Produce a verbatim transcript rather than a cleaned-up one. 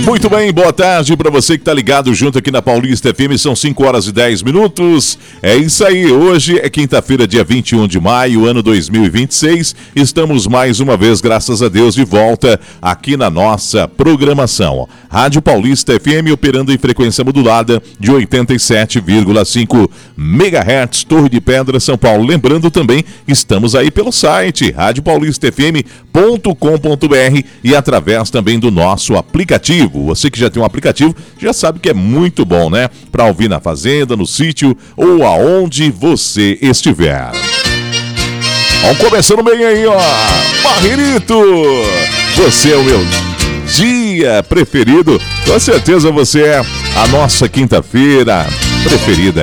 Muito bem, boa tarde para você que está ligado junto aqui na Paulista F M, são cinco horas e dez minutos. É isso aí, hoje é quinta-feira, dia vinte e um de maio, ano dois mil e vinte e seis. Estamos mais uma vez, graças a Deus, de volta aqui na nossa programação. Rádio Paulista F M operando em frequência modulada de oitenta e sete vírgula cinco megahertz, Torre de Pedra, São Paulo. Lembrando também, estamos aí pelo site rádio paulista f m ponto com ponto b r e através também do nosso aplicativo. Você que já tem um aplicativo, já sabe que é muito bom, né? Para ouvir na fazenda, no sítio ou aonde você estiver. Vamos começando bem aí, ó. Barrilito, você é o meu dia preferido. Com certeza você é a nossa quinta-feira preferida.